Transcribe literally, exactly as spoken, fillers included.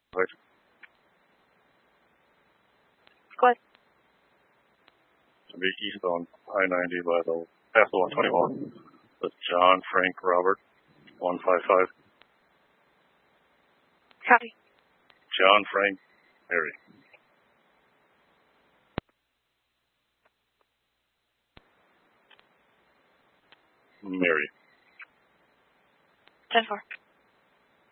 Right. Go ahead. To be east on I ninety by the past the one twenty-one. That's John Frank Robert, one five five. Copy. John Frank Mary. Mary. ten four.